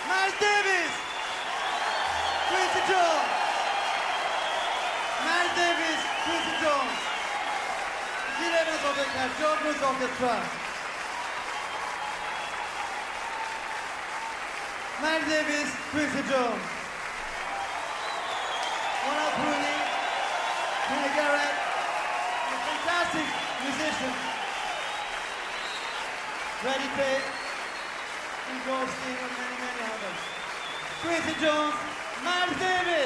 Miles Davis, Quincy Jones. Miles Davis, Quincy Jones. Gil Evans Orchestra, John Bruce Orchestra. Miles Davis, Quincy Jones. Ronald Rooney, Kenny Garrett, a fantastic musician. Freddie Tate, and Goldstein, and many, many others. Quincy Jones, Miles Davis.